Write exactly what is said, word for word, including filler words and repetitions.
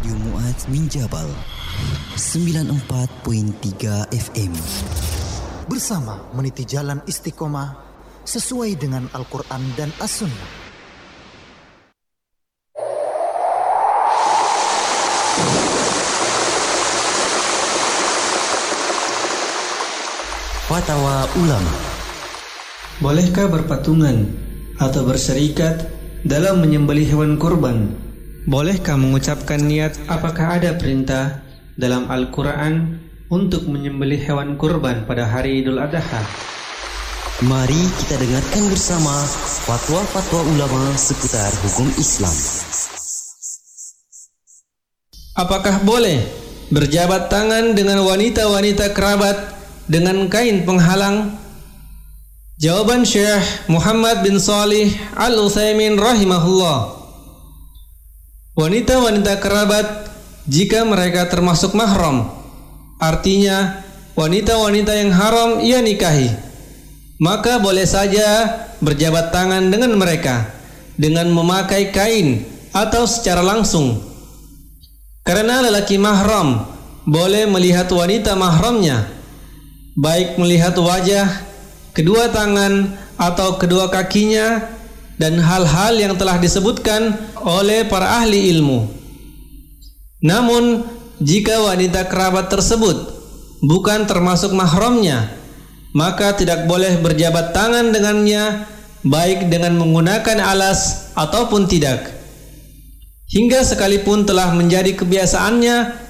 Radio Mu'adz Minjabal sembilan puluh empat koma tiga F M. Bersama meniti jalan istiqomah sesuai dengan Al-Quran dan As-Sunnah. Fatwa Ulama. Bolehkah berpatungan atau berserikat dalam menyembelih hewan kurban? Bolehkah mengucapkan niat? Apakah ada perintah dalam Al-Quran untuk menyembelih hewan kurban pada hari Idul Adha? Mari kita dengarkan bersama fatwa-fatwa ulama seputar hukum Islam. Apakah boleh berjabat tangan dengan wanita-wanita kerabat dengan kain penghalang? Jawaban Syekh Muhammad bin Shalih Al-Utsaimin rahimahullah. Wanita-wanita kerabat jika mereka termasuk mahram, artinya wanita-wanita yang haram ia nikahi, maka boleh saja berjabat tangan dengan mereka dengan memakai kain atau secara langsung. Karena lelaki mahram boleh melihat wanita mahramnya, baik melihat wajah, kedua tangan atau kedua kakinya, dan hal-hal yang telah disebutkan oleh para ahli ilmu. Namun, jika wanita kerabat tersebut bukan termasuk mahramnya, maka tidak boleh berjabat tangan dengannya, baik dengan menggunakan alas ataupun tidak. Hingga sekalipun telah menjadi kebiasaannya